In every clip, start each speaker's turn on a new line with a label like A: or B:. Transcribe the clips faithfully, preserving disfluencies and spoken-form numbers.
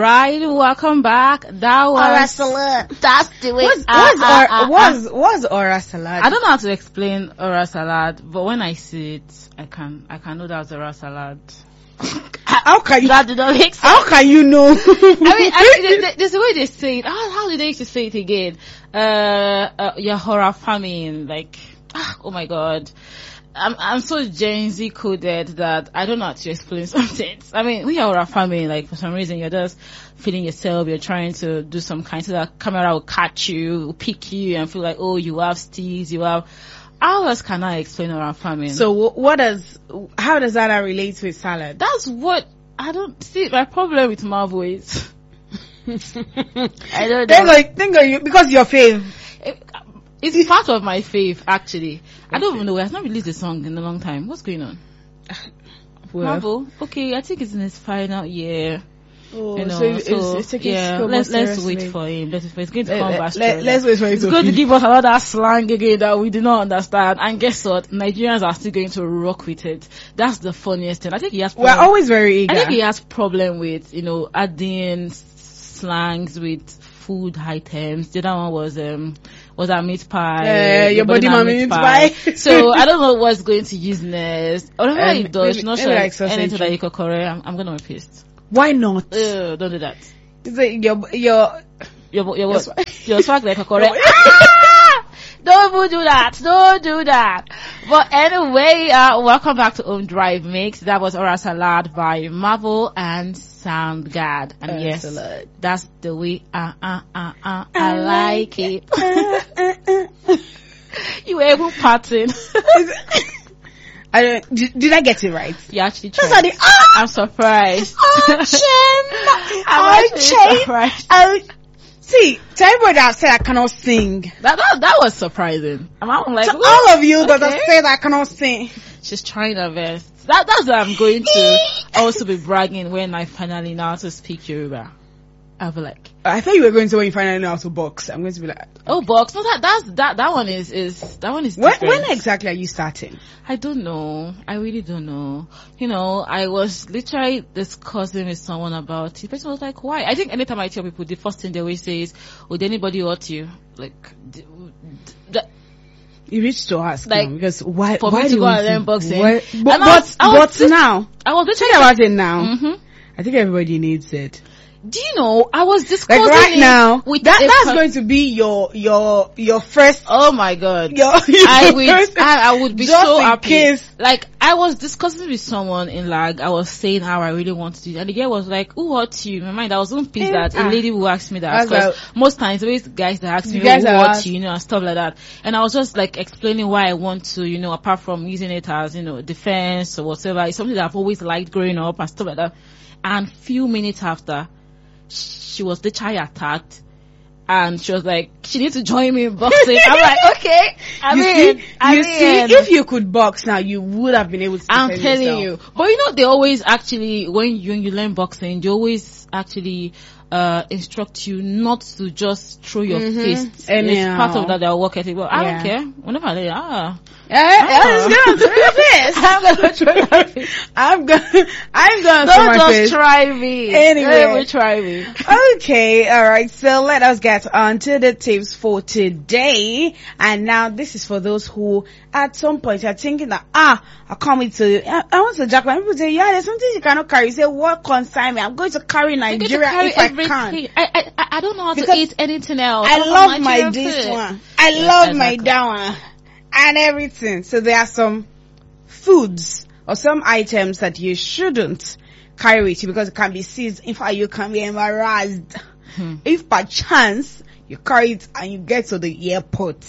A: right, welcome back. That was
B: Aura salad. That's the way.
A: What's,
B: uh,
A: what's,
B: uh,
A: or,
B: uh,
A: what's,
B: uh.
A: what's Aura salad? I don't know how to explain Aura salad, but when I see it, I can I can know that's Aura salad.
B: How can you? That did not make sense.
A: How can you know? I mean, I mean, there's the way they say it. How, how did they used to say it again? Uh, uh your horror famine, like, oh my god. I'm I'm so Gen Z coded that I don't know how to explain something. I mean, we are farming, like for some reason you're just feeling yourself, you're trying to do some kind so that camera will catch you, will pick you and feel like, oh, you have steez, you have. How else can I explain around farming? So what does, how does that relate with salad? That's what, I don't see, my problem with Marvel is. I don't know. Think of, think of you, because your fave. It, It's part of my fave, actually. Okay. I don't even know. He has not released a song in a long time. What's going on? Well. Marvel? Okay, I think it's in his final year. Oh, you know, so, it's, so it's, it's yeah, let's let's wait for him. Let's wait for him. It's going to let, come let, back. Let, let's wait for him. It's going to give us another slang again that we do not understand. And guess what? Nigerians are still going to rock with it. That's the funniest thing. I think he has. Problem, We're always very eager. I think he has problem with, you know, adding slangs with food items. The other one was um. was that meat pie? Yeah, your, your body, body meat, meat pie. pie. So I don't know what's going to use next. Whatever um, it does, maybe, not sure like anything that you could correct. I'm, I'm gonna be pissed. Why not? Uh, don't do that. Is it your your your your what? Your swag like a correct. Don't do that. Don't do that. But anyway, uh, welcome back to Home Drive Mix. That was Aura Salad by Marvel and Soundgarden. And uh, yes, salad. That's the way uh, uh, uh, uh, I, I like it. it. You were able parting. I don't, did, did I get it right? You actually tried. The, ah! I'm surprised. Oh, I'm actually surprised. Oh, see, to everybody that said I cannot sing. That that, that was surprising. I'm like, to all of you okay. that said I cannot sing. She's trying her best. That that's what I'm going to also be bragging when I finally know how to speak Yoruba. I'll be like, I thought you were going to when you finally know how to box. I'm going to be like, oh, box. No, that that's that that one is is that one is different. When, when exactly are you starting? I don't know. I really don't know. You know, I was literally discussing with someone about it. The person was like, why? I think anytime I tell people, the first thing they always say is, would anybody hurt you? Like, d- d- you reached to ask like now, because why? For why me to go and learn boxing? Why, but but, was, but, but now, I was literally about it now. Mm-hmm. I think everybody needs it. Do you know, I was discussing like right now, with that, that's per- going to be your, your, your first. Oh my god. Your, your I would, I, I would be so happy. Case. Like, I was discussing with someone in lag, I was saying how I really want to do it. And the girl was like, who hurt you? In my mind, I was on pissed that a lady who asked me that. Because most times, always guys that ask me, who hurt you, you know, and stuff like that. And I was just like explaining why I want to, you know, apart from using it as, you know, defense or whatever. It's something that I've always liked growing up and stuff like that. And few minutes after, she was literally attacked and she was like, she needs to join me in boxing. I'm like, okay. I you mean, see, I you mean, see, if you could box now, you would have been able to. I'm telling yourself. you. But you know, they always actually, when you, when you learn boxing, they always actually uh instruct you not to just throw your mm-hmm. fists. It's part of that, their work ethic. But I yeah. don't care. Whenever I ah. Yeah, oh. I'm gonna throw your fist. I'm gonna throw your fist. I'm gonna, I'm gonna throw my fist. Don't just try me. Anyway. Don't try me. Okay, alright, so let us get on to the tips for today. And now this is for those who at some point are thinking that, ah, I come into, I, I want to jackpot. People say, yeah, there's something you cannot carry. You say, what concern me? I'm going to carry Nigeria to carry if everything. I can. I, I, I don't know how because to eat anything else. I love my this one. I yes, love exactly. my that one. And everything. So there are some foods or some items that you shouldn't carry with you because it can be seized. In fact, you can be embarrassed. Hmm. If by chance you carry it and you get to the airport.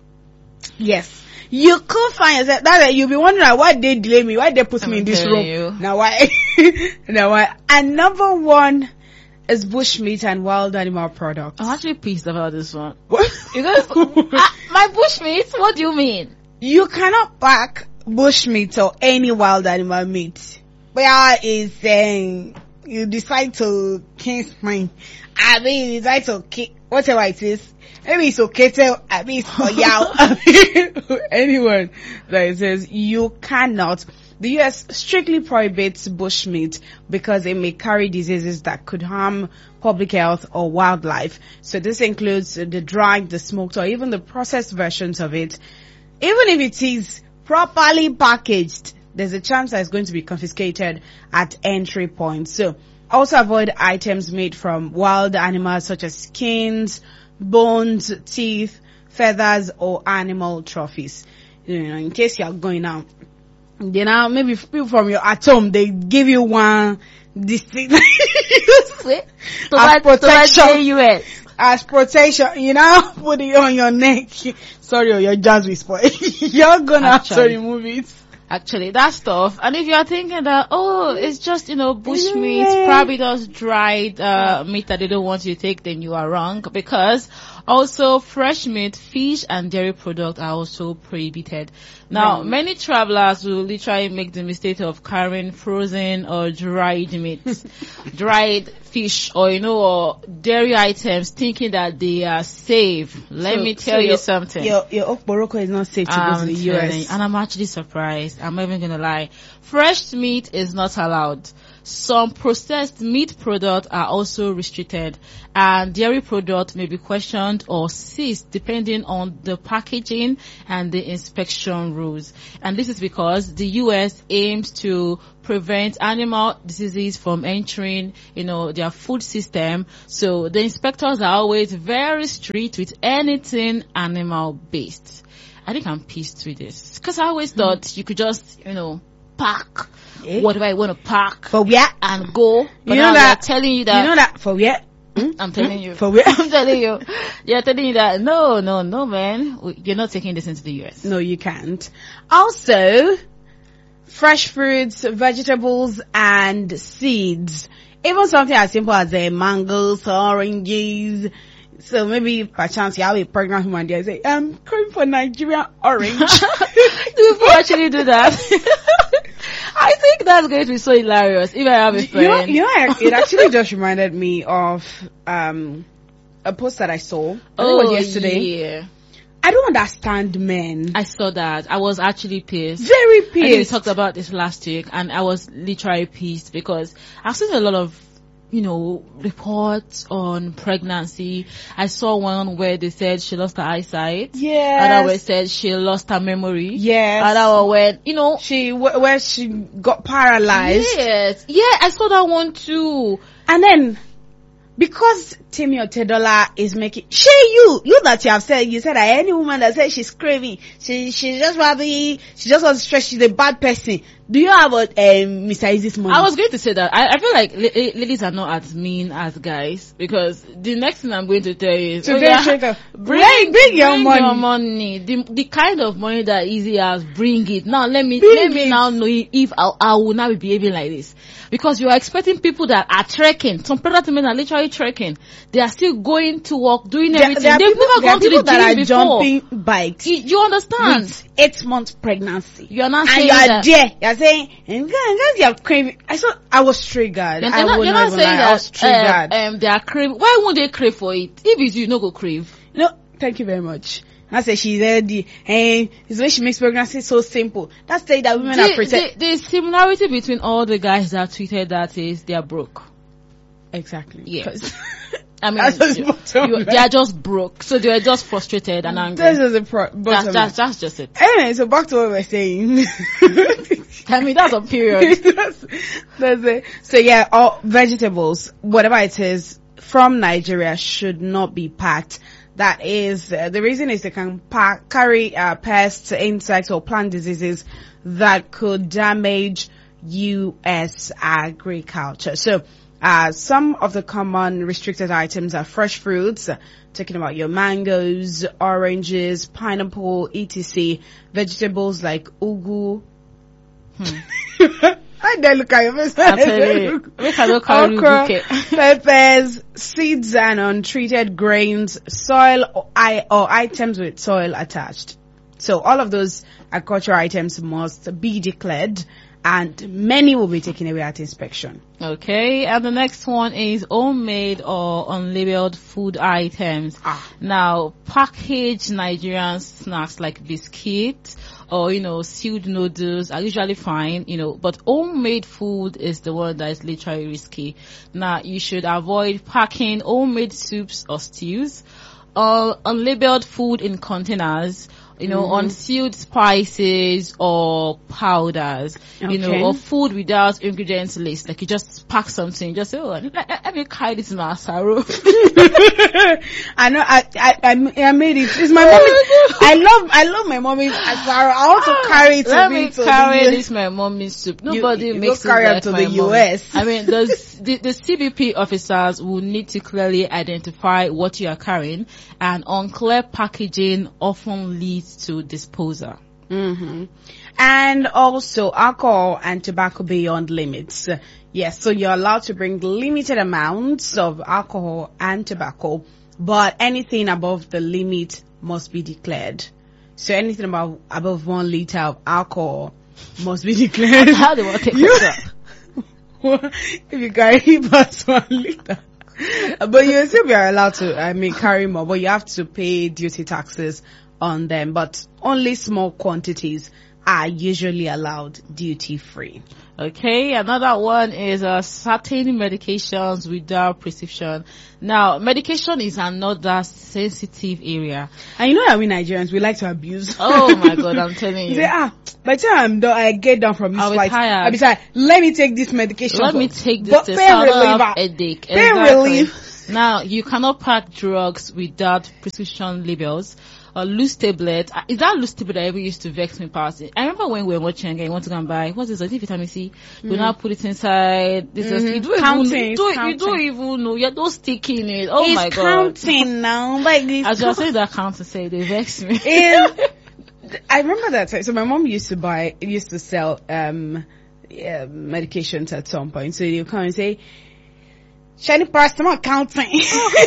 A: Yes. You could find yourself that you'll be wondering why they delay me, why they put I'm me in this room. You. Now why? now why? And number one is bushmeat and wild animal products. I'm actually pissed about this one. What? Because uh, my bushmeat, what do you mean? You cannot pack bushmeat or any wild animal meat. Where is saying you decide to kill mine. I mean, you decide to kill whatever it is. Maybe it's okay to, I mean, it's for y'all. Anyone that says you cannot
C: the U S strictly prohibits bushmeat because it may carry diseases that could harm public health or wildlife. So this includes the dried, the smoked, or even the processed versions of it. Even if it is properly packaged, there's a chance that it's going to be confiscated at entry points. So also avoid items made from wild animals such as skins, bones, teeth, feathers, or animal trophies. You know, in case you're going out, you know, maybe people from your at home, they give you one, this thing. As protection.
A: U S
C: As protection, you know, put it on your neck. Sorry, your jazz will spoil. You're gonna have to remove it.
A: Actually, that stuff. And if you are thinking that, oh, it's just, you know, bush meat,
C: Yeah.
A: probably just dried uh, meat that they don't want you to take, then you are wrong. Because also fresh meat, fish, and dairy products are also prohibited. Now,
C: Right.
A: many travelers will literally make the mistake of carrying frozen or dried meat, dried fish, or, you know, or dairy items, thinking that they are safe. Let
C: So-
A: me tell
C: so
A: you
C: your-
A: something.
C: Your, your okporoko is not safe to go to
A: I'm
C: the U
A: telling you,
C: S.
A: and I'm actually surprised. I'm not even gonna lie. Fresh meat is not allowed. Some processed meat products are also restricted, and dairy products may be questioned or seized depending on the packaging and the inspection rules. And this is because the U S aims to prevent animal diseases from entering, you know, their food system. So the inspectors are always very strict with anything animal based. I think I'm pissed with this because I always thought you could just, you know, pack
C: Eh?
A: what do I want to pack
C: For where?
A: and go. But
C: You
A: now
C: know
A: they're
C: that-
A: telling you that.
C: You know that for where? Hmm?
A: I'm telling you.
C: For where?
A: I'm telling you. You're telling you that no, no, no, man. We- You're not taking this into the U S.
C: No, you can't. Also, fresh fruits, vegetables, and seeds. Even something as simple as uh, mangoes, oranges. So maybe by chance you have a pregnant woman there, say, I'm going for Nigerian orange.
A: Do people actually do that? I think that's going to be so hilarious if I have a
C: You know,
A: friend.
C: you know, it actually just reminded me of um a post that I saw. I think it
A: oh,
C: was yesterday.
A: yeah.
C: I don't understand men.
A: I saw that. I was actually pissed.
C: Very
A: I think we
C: pissed.
A: talked about this last week, and I was literally pissed because I've seen a lot of, you know, reports on pregnancy. I saw one where they said she lost her eyesight.
C: Yes.
A: Another one said she lost her memory.
C: Yes.
A: Another one where, you know.
C: She wh- where she got paralyzed.
A: Yes. Yeah, I saw that one too.
C: And then, because Temi Otedola is making, she you, you that you have said, you said that any woman that says she's craving, she, she just probably, she just wants to stress, she's a bad person. Do you have a, um, Mister Easy's money?
A: I was going to say that. I, I feel like la- la- ladies are not as mean as guys, because the next thing I'm going to tell you is,
C: To
A: oh,
C: get
A: yeah,
C: straight up.
A: bring,
C: Bring- bring your
A: bring
C: money.
A: your money. The, the kind of money that Easy has, bring it. Now let me,
C: Bring
A: let me
C: it.
A: now know if I, I will not be behaving like this. Because you are expecting people that are trekking. Some pregnant women are literally trekking. They are still going to work, doing
C: there,
A: everything.
C: there are
A: They've
C: people,
A: never
C: there are
A: gone to
C: people
A: the
C: that
A: gym
C: are
A: before.
C: jumping bikes
A: You, you understand?
C: with eight months pregnancy.
A: You are not
C: And
A: saying
C: you are
A: that.
C: there, you are saying, and guys, you are craving. I saw, I was triggered.
A: You're
C: I
A: not,
C: will
A: you're
C: not
A: not
C: even
A: saying
C: lie, I was
A: that
C: triggered.
A: um, um, they are crave. Why won't they crave for it? If it's you, no go crave.
C: No, thank you very much. I said she's ready, and it's when she makes pregnancy so simple. That's the that women are
A: The,
C: pretend.
A: the, the similarity between all the guys that tweeted that is they are broke.
C: Exactly.
A: Yeah.
C: 'Cause
A: I mean,
C: That's just
A: you-
C: bottom
A: you-
C: line.
A: they are just broke, so they are just frustrated and angry.
C: This is the pro- bottom
A: That's,
C: line.
A: that's, that's just it.
C: Anyway, so back to what we're saying.
A: I mean, that's a period.
C: that's, that's it. So yeah, all vegetables, whatever it is from Nigeria, should not be packed. That is, uh, the reason is they can pack, carry uh, pests, insects, or plant diseases that could damage U S agriculture. So, uh, some of the common restricted items are fresh fruits, uh, talking about your mangoes, oranges, pineapple, et cetera. Vegetables like ugu. I don't look at your face.
A: I tell you, make I don't carry you
C: Okra,
A: bouquet.
C: peppers, seeds and untreated grains, soil or, I, or items with soil attached. So all of those agricultural items must be declared, and many will be taken away at inspection.
A: Okay, and the next one is homemade or unlabeled food items.
C: Ah.
A: Now, packaged Nigerian snacks like biscuits or, you know, sealed noodles are usually fine, you know, but homemade food is the one that is literally risky. Now, you should avoid packing homemade soups or stews, or unlabeled food in containers, you know,
C: Mhm.
A: unsealed spices or powders, you know,
C: Okay.
A: or food without ingredients list. Like you just pack something, just say, oh, let, let, let me carry this in my sorrow.
C: I know. I, I I I made it. It's my mommy. I love I love my mommy's asaro. I want to carry it to
A: Let
C: me
A: me
C: to
A: carry
C: the,
A: this my mommy's soup. Nobody
C: you go
A: makes
C: carry
A: it
C: it
A: like
C: to
A: my
C: the
A: mommy.
C: U S.
A: I mean, the, the the C B P officers will need to clearly identify what you are carrying, and unclear packaging often leads to disposal.
C: hmm And also alcohol and tobacco beyond limits. Yes, so you're allowed to bring limited amounts of alcohol and tobacco, but anything above the limit must be declared. So anything about above one liter of alcohol must be declared.
A: How do I take
C: You-
A: it?
C: If you carry past one liter. But you still be allowed to, I mean, carry more, but you have to pay duty taxes on them. But only small quantities are usually allowed duty free.
A: Okay, another one is uh, certain medications without prescription. Now, medication is another sensitive area.
C: And you know that we Nigerians, we like to abuse.
A: Oh my God, I'm telling
C: You
A: you.
C: say, ah, by the time I'm done, I get down from this
A: I'll be
C: flight,
A: tired.
C: I'll be tired. Let me take this medication.
A: Let
C: for-
A: me take this
C: but
A: to
C: pain
A: start off
C: reliever.
A: headache.
C: Pain
A: Exactly.
C: relief.
A: Now, you cannot pack drugs without prescription labels. Or loose tablet. Uh, Is that loose tablet that ever used to vex me past? I remember when we were watching and you want to go and buy, what's this? I think vitamin C. You
C: Mm.
A: now put it inside. This is,
C: Mhm.
A: you don't
C: Counting,
A: even,
C: it's
A: do, you
C: counting.
A: don't even know. You're not sticking it. Oh
C: it's
A: my God.
C: counting now. Like this.
A: As you say that counting, say they vex me.
C: It- I remember that time. So my mom used to buy, used to sell um yeah, medications at some point. So you come and say, "Shiny paracetamol counting."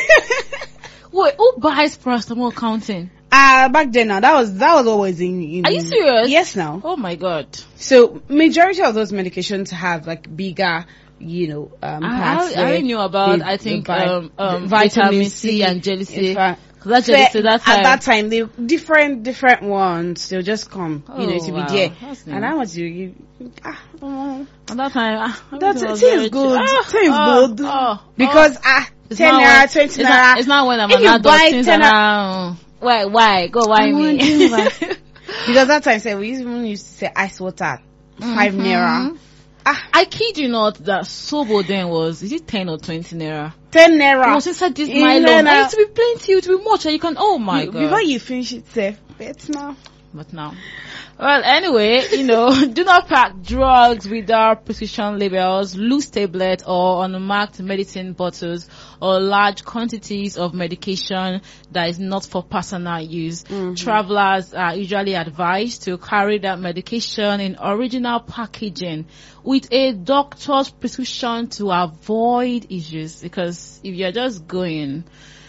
A: Wait, who buys paracetamol counting?
C: Ah, uh, back then now that was that was always in. in
A: Are you serious?
C: Yes, now.
A: Oh my God.
C: So majority of those medications have like bigger, you know, um.
A: I,
C: parts
A: I, I
C: where
A: knew about,
C: they-
A: I think,
C: they buy
A: um, um,
C: the
A: vitamin C and jelly C.
C: In fact,
A: That
C: so
A: jelly C, that time.
C: at that time, they different different ones. They'll just come, you know,
A: Oh,
C: to
A: wow.
C: be there.
A: That's
C: And
A: new.
C: I want to, you, ah, oh.
A: At that time, ah,
C: That
A: everything was
C: seems
A: very
C: good.
A: cheap.
C: Seems
A: oh,
C: good.
A: Oh,
C: Because
A: oh.
C: ah,
A: It's
C: ten
A: not
C: naira,
A: when-
C: twenty
A: it's
C: naira.
A: not, it's not when I'm
C: If
A: an
C: you
A: adult.
C: buy
A: Things
C: ten
A: are
C: naira-
A: now. Why? Why? Go. Why
C: I want
A: me?
C: to buy- Because that time, say we even used to say ice water, five
A: Mhm.
C: naira. Ah,
A: I kid you not, that Sobo then was, is it ten or twenty naira?
C: ten
A: It
C: naira.
A: was inside this
C: In
A: nylon.
C: there
A: And
C: now.
A: it to be plenty, it to be much, and you can, oh my
C: You-
A: God.
C: Before you finish it, say, bet now.
A: But now. Well, anyway, you know, do not pack drugs without prescription labels, loose tablets or unmarked medicine bottles, or large quantities of medication that is not for personal use.
C: Mhm.
A: Travelers are usually advised to carry that medication in original packaging with a doctor's prescription to avoid issues, because if you're just going,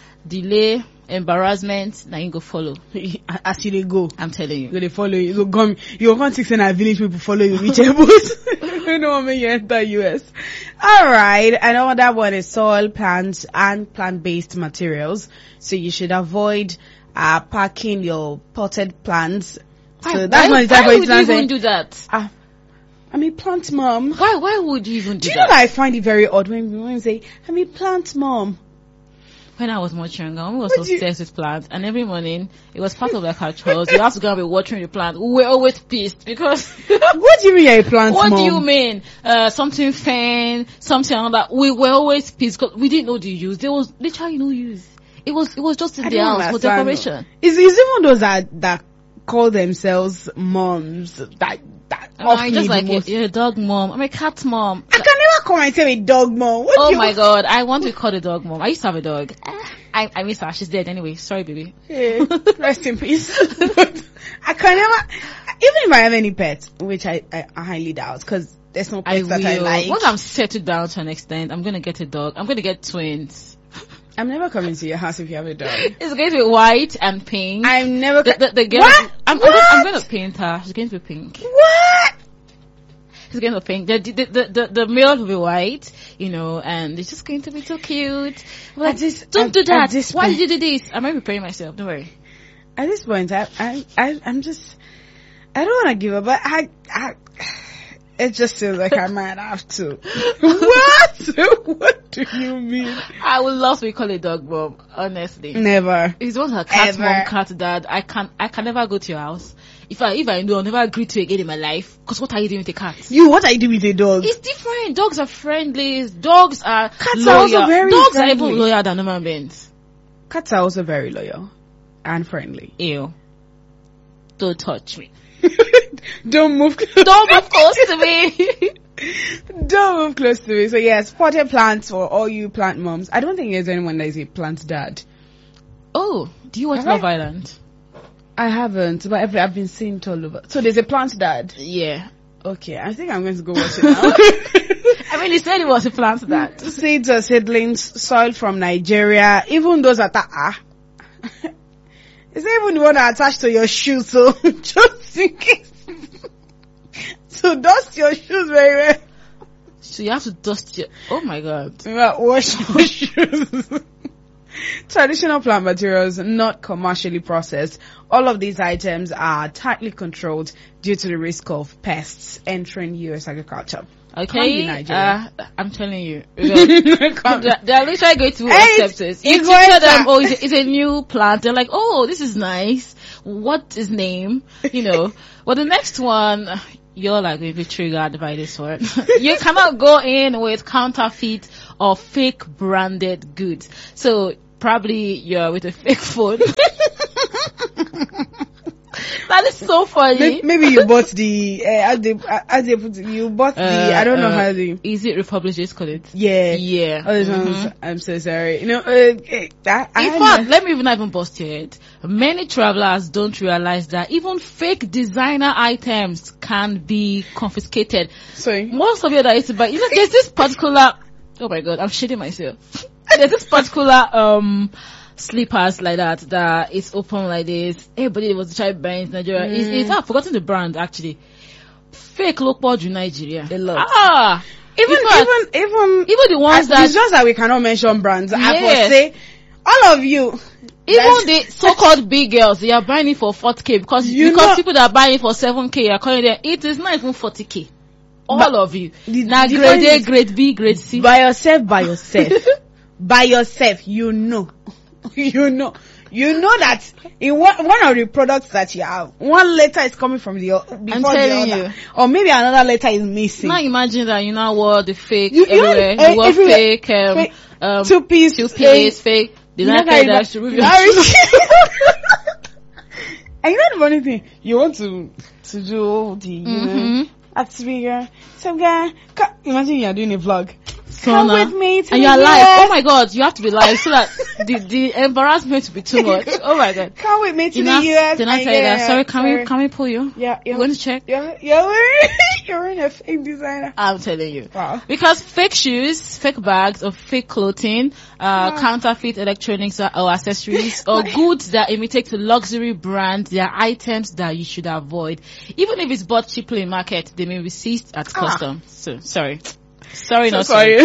A: delay, embarrassment, now you go follow.
C: As you dey go.
A: I'm telling you.
C: You go dey follow you. You go come. You go come six and a village people follow you reach Airbus. You know what I mean? You enter U S. All right. Another one is soil, plants, and plant-based materials. So you should avoid uh packing your potted plants. So
A: Why-
C: that's
A: why,
C: not the type
A: why
C: of
A: would you
C: instance.
A: even do that?
C: Ah, I'm a plant mom.
A: Why why would you even do,
C: Do you
A: that?
C: know that I find it very odd when women say, I'm a plant mom?
A: When I was much younger, we was
C: What
A: so
C: do you-
A: obsessed with plants, and every morning it was part of like our chores. You have to go and be watering the plant. We were always pissed because
C: What do you mean you're a plant
A: what
C: mom?
A: do you mean? Uh, something fan, something another. We were always pissed because we didn't know the use. There was literally no use. It was it was just in
C: I
A: the
C: don't
A: house for
C: understand.
A: decoration.
C: It's, it's even those that, that call themselves moms that, that off
A: I'm
C: me
A: just
C: the
A: like
C: most.
A: you're a dog mom. I'm a cat mom.
C: I can never come and say a dog mom. What
A: Oh
C: do you
A: my God, I want to be called a dog mom. I used to have a dog. I I miss her. She's dead anyway. Sorry, baby.
C: Yeah, rest in peace. But I can never, even if I have any pets, which I, I, I highly doubt, because there's no
A: I
C: pets that I
A: will.
C: like.
A: Once I'm settled down to an extent, I'm gonna get a dog. I'm gonna get twins.
C: I'm never coming to your house if you have a dog.
A: It's going to be white and pink.
C: I'm never.
A: the,
C: co-
A: the, the girl.
C: What?
A: I'm, I'm,
C: What?
A: gonna, I'm gonna paint her. She's going to be pink.
C: What?
A: She's going to be pink. The, the, the, the, the male will be white, you know, and it's just going to be so cute. I'm like,
C: At this-
A: don't
C: at-
A: do
C: at
A: that.
C: this
A: Why
C: point-
A: did you do this? I might be preparing myself. Don't worry.
C: At this point, I, I, I, I'm just, I don't want to give up, but I, I, it just feels like I might have to. What? What do you mean?
A: I would love to be called a dog mom, honestly.
C: Never.
A: It's one her cat
C: Ever.
A: mom, cat dad. I can I can never go to your house. If I if I know, I'll never agree to again in my life. Because what are you doing with a cat?
C: You, what are you doing with a dog?
A: It's different. Dogs are friendly. Dogs are
C: Cats
A: loyal.
C: are also very
A: Dogs
C: friendly.
A: are even loyal than human beings.
C: Cats are also very loyal and friendly.
A: Ew. Don't touch me.
C: Don't move.
A: Don't move close to me.
C: Don't move close to me. So yes, potted plants for all you plant moms. I don't think there's anyone that is a plant dad.
A: Oh, do you watch
C: Have
A: Love
C: I-
A: Island?
C: I haven't, but I've, I've been seeing it all over. So there's a plant dad.
A: Yeah.
C: Okay, I think I'm going to go watch it now.
A: I mean, he said he was a plant dad.
C: Seeds or seedlings, soil from Nigeria, even those that are, ah. Is it even the one that attached to your shoes? So just in case. So dust your shoes very well.
A: So you have to dust your... Oh my god.
C: Yeah, wash your shoes. Traditional plant materials, not commercially processed. All of these items are tightly controlled due to the risk of pests entering U S agriculture. Can't be
A: Okay,
C: Nigeria.
A: uh, I'm telling you. Because they're, they're literally going to
C: Hey,
A: accept it.
C: you
A: You
C: go
A: tell them,
C: enter.
A: oh, it's a, it's a new plant. They're like, oh, this is nice. What is name? You know. Well, the next one, you're like going to be triggered by this one. You cannot go in with counterfeit or fake branded goods. So probably you're with a fake phone. That is so funny.
C: Maybe, maybe you bought the, uh, as they, uh, as they put it, you bought the,
A: Uh,
C: I don't know
A: uh,
C: how they,
A: Is it Republic just call it?
C: yeah.
A: Yeah.
C: All these
A: Mhm.
C: ones, I'm so sorry. You know, uh, eh, I, I
A: In
C: had
A: fact,
C: my-
A: let me even not even bust your head. Many travelers don't realize that even fake designer items can be confiscated.
C: sorry.
A: Most of you that used to buy, you know, there's this particular, oh my god, I'm shitting myself. There's this particular, um, slippers like that, that is open like this. Everybody was trying buying in Nigeria.
C: Mm.
A: It's, it's, I've forgotten the brand actually. Fake local in Nigeria.
C: A lot.
A: Ah!
C: Even,
A: In fact,
C: even, even,
A: even the ones
C: I-
A: that,
C: it's just that we cannot mention brands. I
A: Yes.
C: would say, all of you,
A: even the so-called big girls, they are buying it for forty k because
C: You
A: because
C: know-
A: people that are buying it for seven k are calling them. It is not even forty k. All
C: But
A: of you.
C: the-
A: Now
C: the
A: grade
C: point
A: A,
C: is-
A: grade B, grade C.
C: by yourself, by yourself, by yourself, you know, you know, you know that in one, one of the products that you have, one letter is coming from the o- before the
A: telling
C: other,
A: you.
C: or maybe another letter is missing.
A: Now imagine that you now wore the fake
C: You- you know,
A: everywhere.
C: eh,
A: You wore
C: everywhere.
A: fake, um,
C: Fake.
A: um,
C: two piece,
A: two piece, fake. The
C: You know
A: night
C: how you
A: that
C: buy-
A: should remove
C: you
A: your
C: know-
A: shoes.
C: And you know the funny thing, you want to to do all the you know
A: Mhm.
C: atmosphere. Some guy, ca- imagine you are doing a vlog.
A: So
C: Come
A: now-
C: with me to
A: and
C: the
A: you are
C: U
A: live.
C: S.
A: Oh my god, you have to be live so that the the embarrassment will be too much. Oh my god.
C: Come with me to
A: You
C: the
A: know,
C: U S.
A: did I
C: and
A: tell you that?
C: yeah,
A: Sorry, can
C: sorry.
A: we can we pull you?
C: Yeah,
A: You
C: yeah.
A: want to check?
C: You're, you're wearing, you're wearing a fake designer.
A: I'm telling you.
C: Wow.
A: Because fake shoes, fake bags, or fake clothing, uh,
C: Wow.
A: counterfeit electronics or, or accessories, or goods that imitate the luxury brand, they are items that you should avoid. Even if it's bought cheaply in market, they may be seized at
C: Ah.
A: custom. So, sorry. Sorry,
C: So
A: not
C: sorry.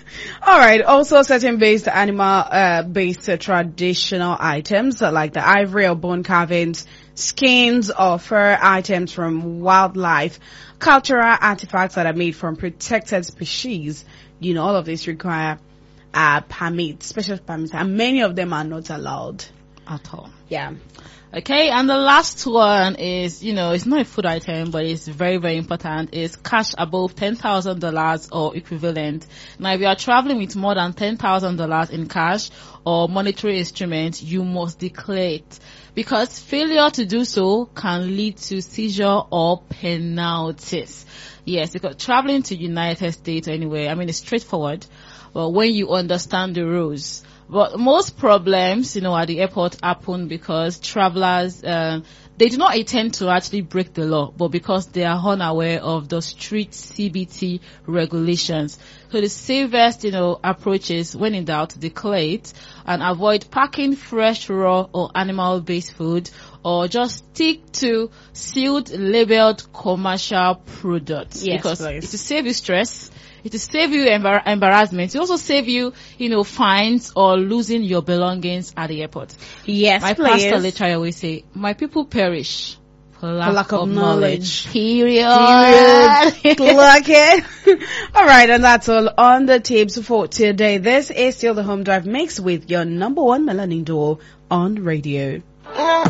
C: All right. Also, certain based animal uh, based uh, traditional items uh, like the ivory or bone carvings, skins or fur items from wildlife, cultural artifacts that are made from protected species. You know, all of these require uh, permits, special permits, and many of them are not allowed.
A: at all.
C: Yeah.
A: Okay, and the last one is, you know, it's not a food item, but it's very, very important, is cash above ten thousand dollars or equivalent. Now, if you are traveling with more than ten thousand dollars in cash or monetary instruments, you must declare it, because failure to do so can lead to seizure or penalties. Yes, because traveling to United States anyway, I mean, it's straightforward, but when you understand the rules. But most problems, you know, at the airport happen because travelers, um, they do not intend to actually break the law, but because they are unaware of the strict C B T regulations. So the safest, you know, approach is, when in doubt, declare it and avoid packing fresh, raw or animal-based food, or just stick to sealed, labeled commercial products.
C: Yes,
A: because
C: please.
A: it will save you stress. It will save you embar- embarrassment. It will also save you, you know, fines or losing your belongings at the airport.
C: Yes,
A: My
C: please.
A: pastor literally always say, my people perish For lack,
C: For lack of,
A: of
C: knowledge.
A: knowledge. Period.
C: Period. Like it. All right, and that's all on the tapes for today. This is still the Home Drive Mix with your number one melanin duo on radio.